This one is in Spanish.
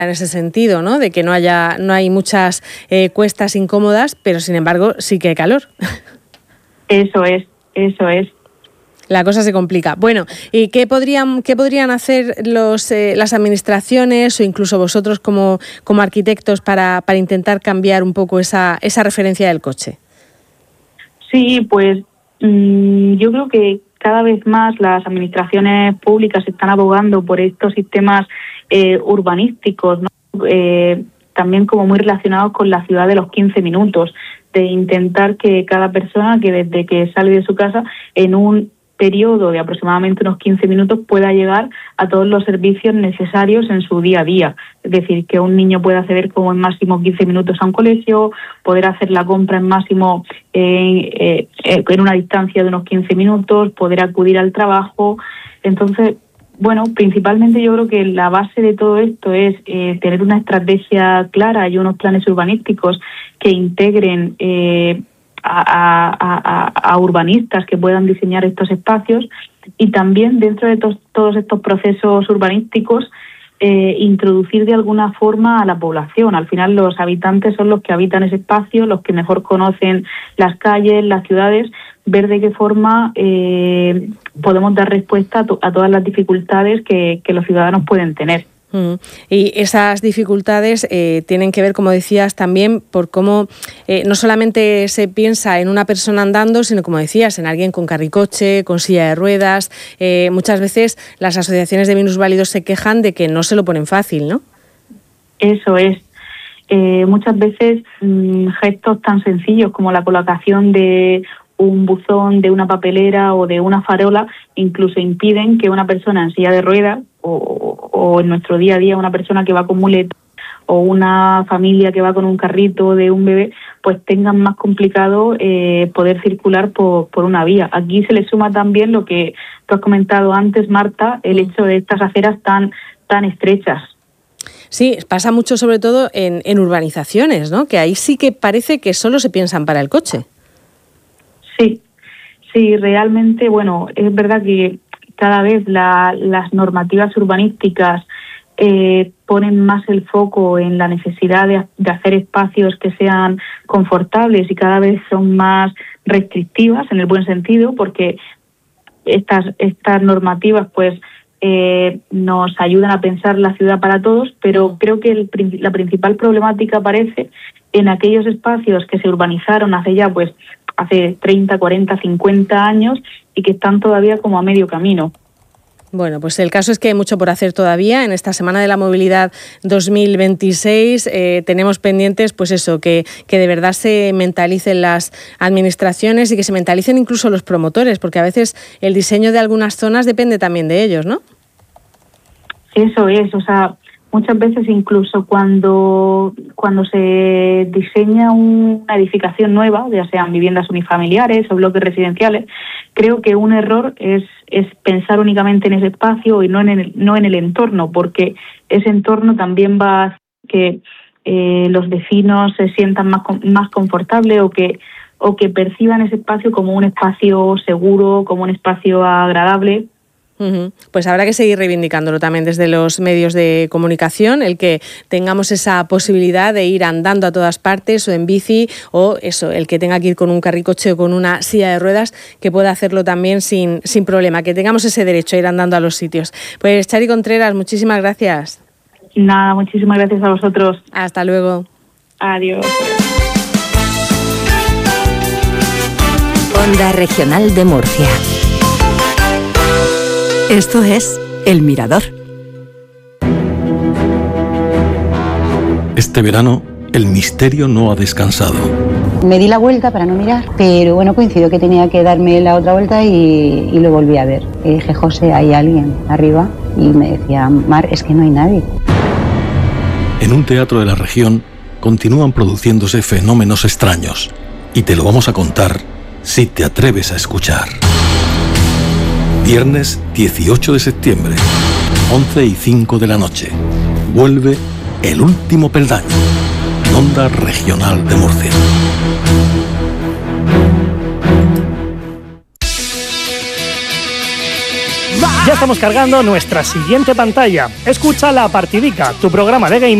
en ese sentido, ¿no? De que no hay muchas cuestas incómodas, pero sin embargo sí que hay calor. Eso es. La cosa se complica. Bueno, ¿y qué podrían hacer las administraciones o incluso vosotros como arquitectos para intentar cambiar un poco esa referencia del coche? Sí, pues yo creo que cada vez más las administraciones públicas están abogando por estos sistemas urbanísticos, ¿no? También como muy relacionados con la ciudad de los 15 minutos, de intentar que cada persona que desde que sale de su casa en un periodo de aproximadamente unos 15 minutos pueda llegar a todos los servicios necesarios en su día a día. Es decir, que un niño pueda acceder como en máximo 15 minutos a un colegio, poder hacer la compra en máximo en una distancia de unos 15 minutos, poder acudir al trabajo. Entonces, bueno, principalmente yo creo que la base de todo esto es tener una estrategia clara y unos planes urbanísticos que integren a urbanistas que puedan diseñar estos espacios, y también dentro de todos estos procesos urbanísticos introducir de alguna forma a la población. Al final los habitantes son los que habitan ese espacio, los que mejor conocen las calles, las ciudades, ver de qué forma podemos dar respuesta a todas las dificultades que los ciudadanos pueden tener. Y esas dificultades tienen que ver, como decías, también por cómo no solamente se piensa en una persona andando, sino, como decías, en alguien con carricoche, con silla de ruedas. Muchas veces las asociaciones de minusválidos se quejan de que no se lo ponen fácil, ¿no? Eso es. Muchas veces gestos tan sencillos como la colocación de un buzón, de una papelera o de una farola incluso impiden que una persona en silla de ruedas o en nuestro día a día una persona que va con muleta o una familia que va con un carrito de un bebé, pues tengan más complicado poder circular por una vía. Aquí se le suma también lo que tú has comentado antes, Marta, el hecho de estas aceras tan estrechas. Sí, pasa mucho sobre todo en urbanizaciones, ¿no? Que ahí sí que parece que solo se piensan para el coche. Sí, realmente, bueno, es verdad que cada vez las normativas urbanísticas ponen más el foco en la necesidad de hacer espacios que sean confortables y cada vez son más restrictivas en el buen sentido, porque estas normativas pues nos ayudan a pensar la ciudad para todos, pero creo que la principal problemática aparece en aquellos espacios que se urbanizaron hace 30, 40, 50 años y que están todavía como a medio camino. Bueno, pues el caso es que hay mucho por hacer todavía. En esta Semana de la Movilidad 2026 tenemos pendientes, pues eso, que de verdad se mentalicen las administraciones y que se mentalicen incluso los promotores, porque a veces el diseño de algunas zonas depende también de ellos, ¿no? Eso es, o sea, muchas veces incluso cuando se diseña una edificación nueva, ya sean viviendas unifamiliares o bloques residenciales, creo que un error es pensar únicamente en ese espacio y no en el entorno, porque ese entorno también va a hacer que los vecinos se sientan más confortables o que perciban ese espacio como un espacio seguro, como un espacio agradable. Pues habrá que seguir reivindicándolo también desde los medios de comunicación, el que tengamos esa posibilidad de ir andando a todas partes o en bici, o eso, el que tenga que ir con un carricoche o con una silla de ruedas, que pueda hacerlo también sin problema, que tengamos ese derecho a ir andando a los sitios. Pues Chari Contreras, muchísimas gracias. Nada, muchísimas gracias a vosotros. Hasta luego. Adiós. Onda Regional de Murcia. Esto es El Mirador. Este verano, el misterio no ha descansado. Me di la vuelta para no mirar, pero bueno, coincidió que tenía que darme la otra vuelta y lo volví a ver. Y dije, José, hay alguien arriba. Y me decía, Mar, es que no hay nadie. En un teatro de la región continúan produciéndose fenómenos extraños. Y te lo vamos a contar si te atreves a escuchar. Viernes 18 de septiembre, 11:05 de la noche. Vuelve El Último Peldaño, en Onda Regional de Murcia. Ya estamos cargando nuestra siguiente pantalla. Escucha La Partidica, tu programa de gaming